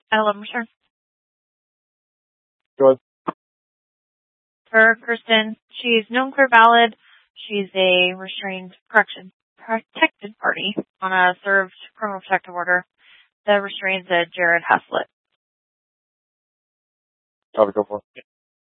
I love sure. Go ahead. For Kristen, she's known for valid. She's a protected party on a served criminal protective order that restrains Jared Haslett. I'll go for it.